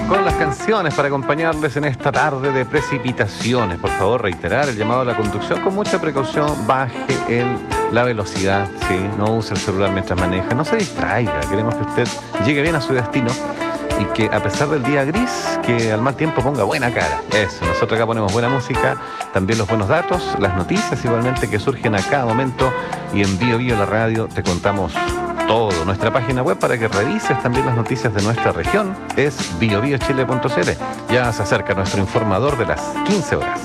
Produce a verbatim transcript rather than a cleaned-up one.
con las canciones para acompañarles en esta tarde de precipitaciones. Por favor, reiterar el llamado a la conducción con mucha precaución. Baje el, la velocidad, ¿sí? No use el celular mientras maneja. No se distraiga. Queremos que usted llegue bien a su destino y que, a pesar del día gris, que al mal tiempo ponga buena cara. Eso, nosotros acá ponemos buena música, también los buenos datos, las noticias igualmente que surgen a cada momento, y en Bio Bio la radio te contamos todo. Nuestra página web para que revises también las noticias de nuestra región es bio bio chile punto c l. Ya se acerca nuestro informador de las quince horas.